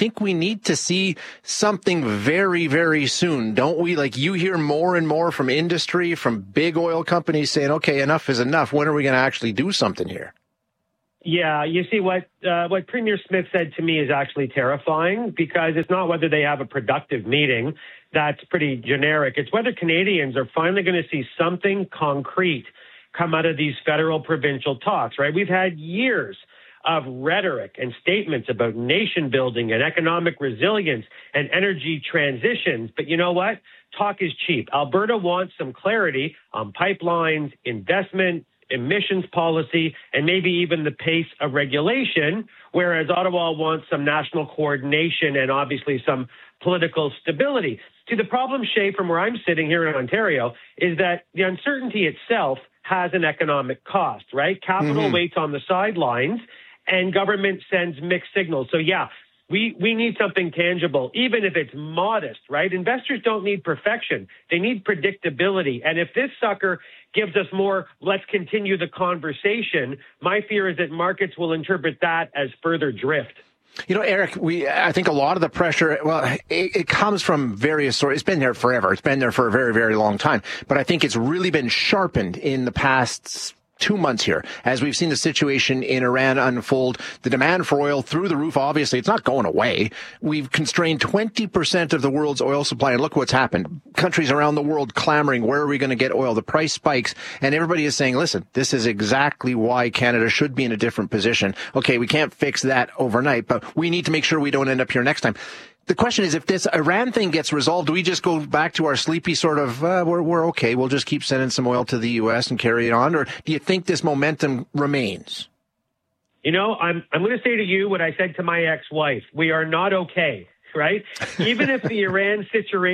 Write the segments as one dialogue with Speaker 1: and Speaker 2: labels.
Speaker 1: think we need to see something very, very soon, don't we? Like, you hear more and more from industry, from big oil companies saying, okay, enough is enough. When are we going to actually do something here?
Speaker 2: Yeah, you see, what Premier Smith said to me is actually terrifying, because it's not whether they have a productive meeting. That's pretty generic. It's whether Canadians are finally going to see something concrete come out of these federal-provincial talks, right? We've had years of rhetoric and statements about nation building and economic resilience and energy transitions. But you know what? Talk is cheap. Alberta wants some clarity on pipelines, investment, emissions policy, and maybe even the pace of regulation, whereas Ottawa wants some national coordination and obviously some political stability. See, the problem, Shay, from where I'm sitting here in Ontario, is that the uncertainty itself has an economic cost, right? Capital waits on the sidelines, and government sends mixed signals. So, yeah, we need something tangible, even if it's modest, right? Investors don't need perfection. They need predictability. And if this sucker gives us more, let's continue the conversation, my fear is that markets will interpret that as further drift.
Speaker 1: You know, Eric, I think a lot of the pressure, well, it comes from various sources. It's been there forever. It's been there for a very, very long time. But I think it's really been sharpened in the past 2 months here, as we've seen the situation in Iran unfold. The demand for oil through the roof, obviously, it's not going away. We've constrained 20% of the world's oil supply, and look what's happened. Countries around the world clamoring, where are we going to get oil? The price spikes, and everybody is saying, listen, this is exactly why Canada should be in a different position. Okay, we can't fix that overnight, but we need to make sure we don't end up here next time. The question is, if this Iran thing gets resolved, do we just go back to our sleepy sort of, we're okay, we'll just keep sending some oil to the U.S. and carry it on? Or do you think this momentum remains?
Speaker 2: You know, I'm going to say to you what I said to my ex-wife. We are not okay, right? Even if the Iran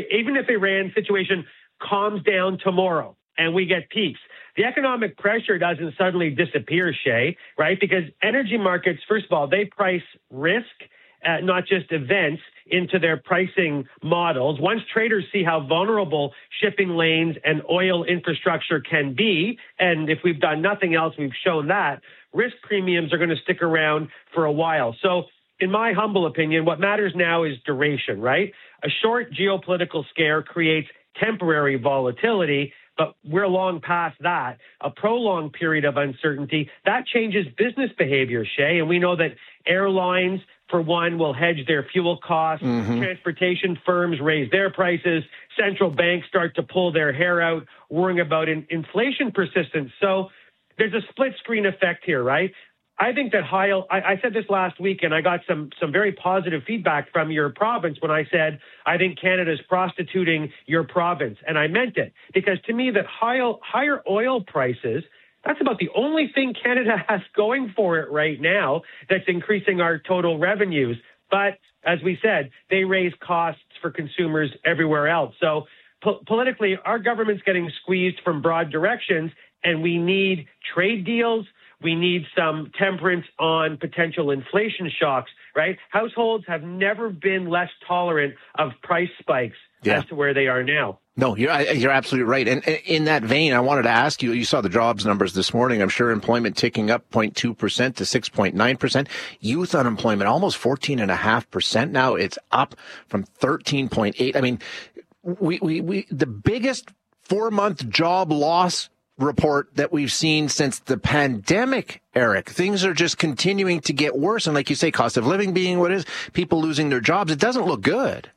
Speaker 2: situation calms down tomorrow and we get peace, the economic pressure doesn't suddenly disappear, Shay, right? Because energy markets, first of all, they price risk, not just events, into their pricing models. Once traders see how vulnerable shipping lanes and oil infrastructure can be, and if we've done nothing else, we've shown that, risk premiums are going to stick around for a while. So in my humble opinion, what matters now is duration, right? A short geopolitical scare creates temporary volatility, but we're long past that. A prolonged period of uncertainty, that changes business behavior, Shay, and we know that airlines, for one, will hedge their fuel costs. Transportation firms raise their prices. Central banks start to pull their hair out, worrying about inflation persistence. So there's a split screen effect here, right? I think that I said this last week, and I got some very positive feedback from your province when I said, I think Canada's prostituting your province. And I meant it, because to me, that higher oil prices, that's about the only thing Canada has going for it right now that's increasing our total revenues. But as we said, they raise costs for consumers everywhere else. So politically, our government's getting squeezed from broad directions, and we need trade deals. We need some temperance on potential inflation shocks, right? Households have never been less tolerant of price spikes as to where they are now.
Speaker 1: No, you're absolutely right. And in that vein, I wanted to ask you, you saw the jobs numbers this morning. I'm sure employment ticking up 0.2% to 6.9%. Youth unemployment, almost 14.5% now. It's up from 13.8. I mean, we the biggest 4-month job loss report that we've seen since the pandemic, Eric. Things are just continuing to get worse. And like you say, cost of living being what it is, people losing their jobs, it doesn't look good.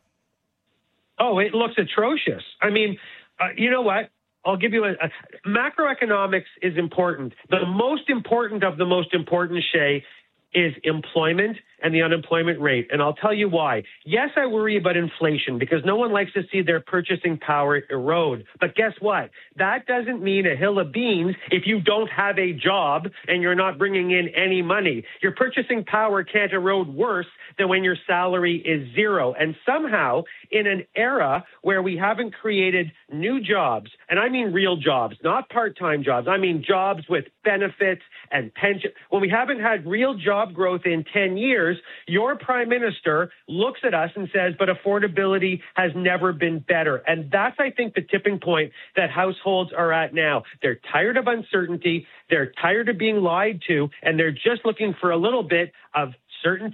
Speaker 2: Oh, it looks atrocious. I mean, you know what? I'll give you macroeconomics is important. The most important of the most important, Shay, is employment and the unemployment rate. And I'll tell you why. Yes, I worry about inflation because no one likes to see their purchasing power erode. But guess what? That doesn't mean a hill of beans if you don't have a job and you're not bringing in any money. Your purchasing power can't erode worse than when your salary is zero. And somehow, in an era where we haven't created new jobs, and I mean real jobs, not part-time jobs, I mean jobs with benefits and pension, when we haven't had real job growth in 10 years, your prime minister looks at us and says, but affordability has never been better. And that's, I think, the tipping point that households are at now. They're tired of uncertainty. They're tired of being lied to, and they're just looking for a little bit of certainty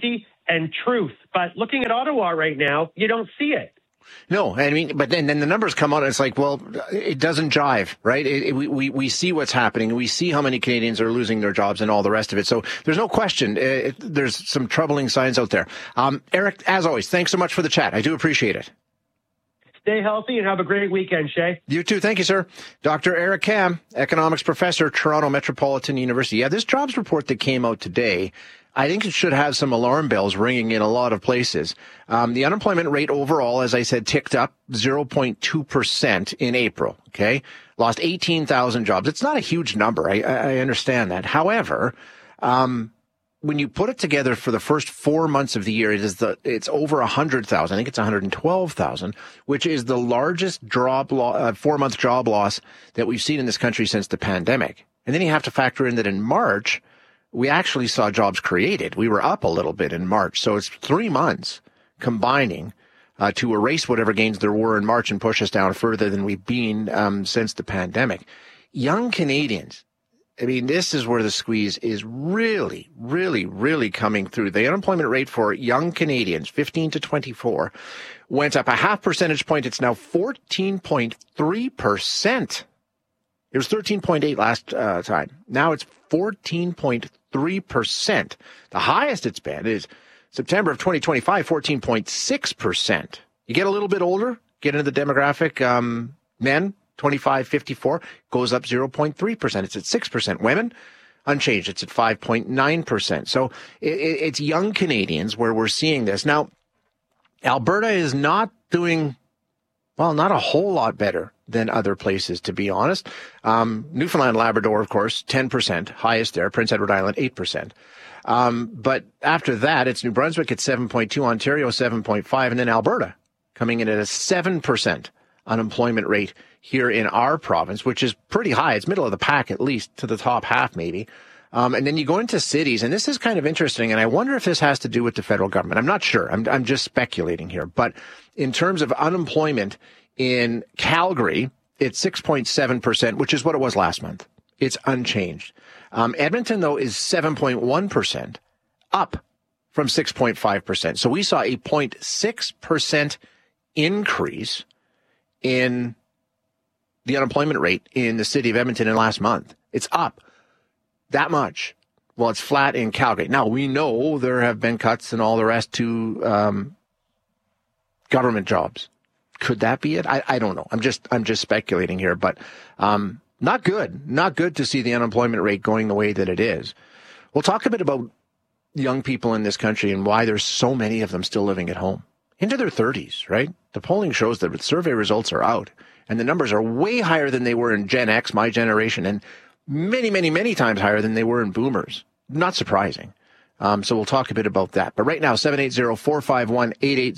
Speaker 2: and truth. But looking at Ottawa right now, you don't see it.
Speaker 1: No, I mean, but then the numbers come out and it's like, well, it doesn't jive, right? We see what's happening. We see how many Canadians are losing their jobs and all the rest of it. So there's no question. There's some troubling signs out there. Eric, as always, thanks so much for the chat. I do appreciate it.
Speaker 2: Stay healthy and have a great weekend, Shay.
Speaker 1: You too. Thank you, sir. Dr. Eric Kam, economics professor, Toronto Metropolitan University. Yeah, this jobs report that came out today, I think it should have some alarm bells ringing in a lot of places. The unemployment rate overall, as I said, ticked up 0.2% in April. Okay. Lost 18,000 jobs. It's not a huge number. I understand that. However, when you put it together for the first 4 months of the year, it's over 100,000. I think it's 112,000, which is the largest 4-month job loss that we've seen in this country since the pandemic. And then you have to factor in that in March, we actually saw jobs created. We were up a little bit in March. So it's 3 months combining to erase whatever gains there were in March and push us down further than we've been since the pandemic. Young Canadians, I mean, this is where the squeeze is really, really, really coming through. The unemployment rate for young Canadians, 15 to 24, went up a half percentage point. It's now 14.3%. It was 13.8 last time. Now it's 14.3%. The highest it's been is September of 2025, 14.6%. You get a little bit older, get into the demographic, men, 25-54, goes up 0.3%. It's at 6%. Women, unchanged. It's at 5.9%. So it's young Canadians where we're seeing this. Now, Alberta is not doing, well, not a whole lot better than other places, to be honest. Newfoundland, Labrador, of course, 10%, highest there. Prince Edward Island, 8%. But after that, it's New Brunswick at 7.2, Ontario 7.5, and then Alberta coming in at a 7% unemployment rate here in our province, which is pretty high. It's middle of the pack, at least to the top half, maybe. And then you go into cities, and this is kind of interesting, and I wonder if this has to do with the federal government. I'm not sure. I'm just speculating here. But in terms of unemployment in Calgary, it's 6.7%, which is what it was last month. It's unchanged. Edmonton, though, is 7.1%, up from 6.5%. So we saw a 0.6% increase in the unemployment rate in the city of Edmonton in last month. It's up that much. Well, it's flat in Calgary. Now, we know there have been cuts and all the rest to government jobs. Could that be it? I don't know. I'm just speculating here, but not good. Not good to see the unemployment rate going the way that it is. We'll talk a bit about young people in this country and why there's so many of them still living at home. Into their 30s, right? The polling shows that the survey results are out, and the numbers are way higher than they were in Gen X, my generation, and many, many, many times higher than they were in boomers. Not surprising. So we'll talk a bit about that. But right now, 780-451-8800,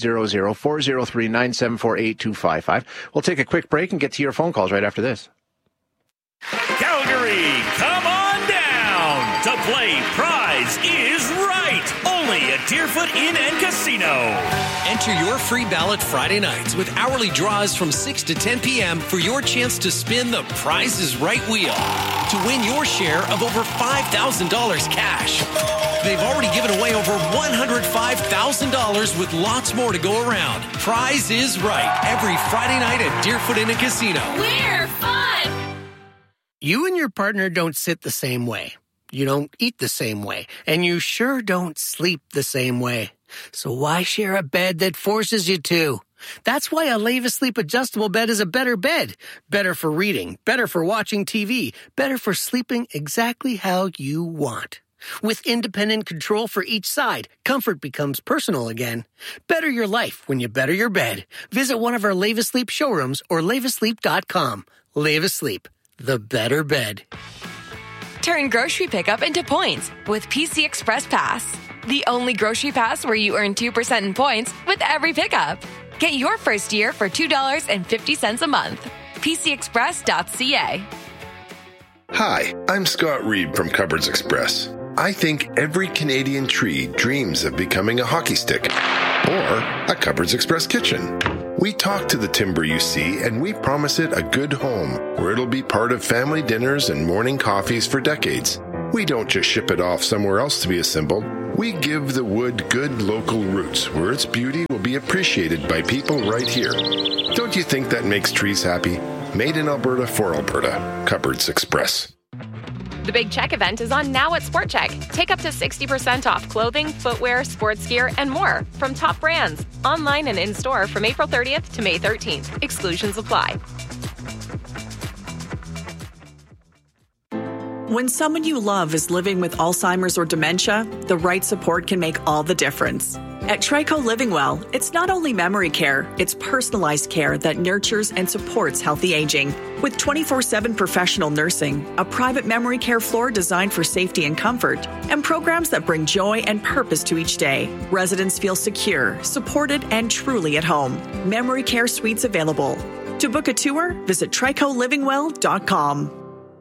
Speaker 1: 403-974-8255. We'll take a quick break and get to your phone calls right after this.
Speaker 3: Calgary, come on down to play Prize is Right, only at Deerfoot Inn and Casino.
Speaker 4: Enter your free ballot Friday nights with hourly draws from 6 to 10 p.m. for your chance to spin the Prize is Right wheel to win your share of over $5,000 cash. They've already given away over $105,000 with lots more to go around. Prize is Right, every Friday night at Deerfoot Inn and Casino.
Speaker 5: We're fun!
Speaker 6: You and your partner don't sit the same way. You don't eat the same way. And you sure don't sleep the same way. So why share a bed that forces you to? That's why a Leva Sleep adjustable bed is a better bed. Better for reading, better for watching TV, better for sleeping exactly how you want. With independent control for each side, comfort becomes personal again. Better your life when you better your bed. Visit one of our Leva Sleep showrooms or levasleep.com. Leva Sleep, the better bed.
Speaker 5: Turn grocery pickup into points with PC Express Pass. The only grocery pass where you earn 2% in points with every pickup. Get your first year for $2.50 a month. PCExpress.ca.
Speaker 7: Hi, I'm Scott Reed from Cupboards Express. I think every Canadian tree dreams of becoming a hockey stick or a Cupboards Express kitchen. We talk to the timber you see, and we promise it a good home where it'll be part of family dinners and morning coffees for decades. We don't just ship it off somewhere else to be assembled. We give the wood good local roots where its beauty will be appreciated by people right here. Don't you think that makes trees happy? Made in Alberta for Alberta. Cupboards Express.
Speaker 8: The Big Check event is on now at Sport Check. Take up to 60% off clothing, footwear, sports gear, and more from top brands. Online and in-store from April 30th to May 13th. Exclusions apply.
Speaker 9: When someone you love is living with Alzheimer's or dementia, the right support can make all the difference. At Trico Living Well, it's not only memory care, it's personalized care that nurtures and supports healthy aging. With 24/7 professional nursing, a private memory care floor designed for safety and comfort, and programs that bring joy and purpose to each day, residents feel secure, supported, and truly at home. Memory care suites available. To book a tour, visit tricolivingwell.com.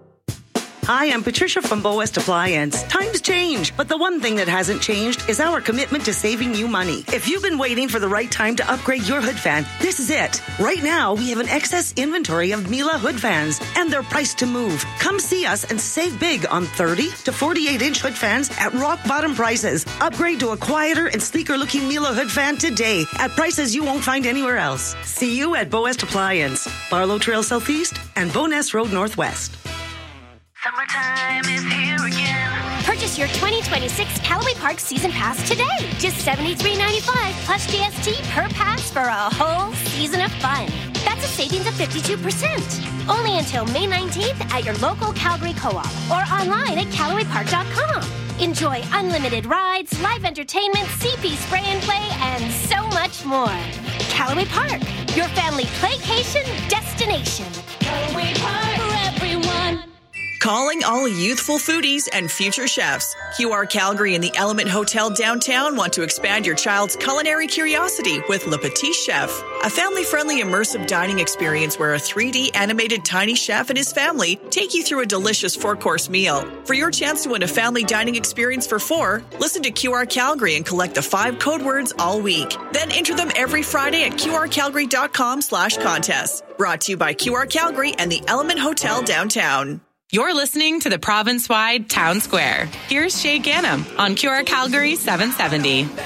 Speaker 10: Hi, I'm Patricia from Bow West Appliance. Times change, but the one thing that hasn't changed is our commitment to saving you money. If you've been waiting for the right time to upgrade your hood fan, this is it. Right now, we have an excess inventory of Miele hood fans, and they're priced to move. Come see us and save big on 30 to 48-inch hood fans at rock-bottom prices. Upgrade to a quieter and sleeker-looking Miele hood fan today at prices you won't find anywhere else. See you at Bow West Appliance, Barlow Trail Southeast, and Bowness Road Northwest.
Speaker 11: Summertime is here again. Purchase your 2026 Callaway Park Season Pass today. Just $73.95 plus GST per pass for a whole season of fun. That's a savings of 52%. Only until May 19th at your local Calgary Co-op or online at CallawayPark.com. Enjoy unlimited rides, live entertainment, CP spray and play, and so much more. Callaway Park, your family playcation destination. Callaway Park for everyone.
Speaker 9: Calling all youthful foodies and future chefs. QR Calgary and the Element Hotel downtown want to expand your child's culinary curiosity with Le Petit Chef, a family-friendly immersive dining experience where a 3D animated tiny chef and his family take you through a delicious 4-course meal. For your chance to win a family dining experience for 4, listen to QR Calgary and collect the 5 code words all week. Then enter them every Friday at qrcalgary.com/contest. Brought to you by QR Calgary and the Element Hotel downtown.
Speaker 12: You're listening to the province-wide Town Square. Here's Shay Ganem on QR Calgary 770.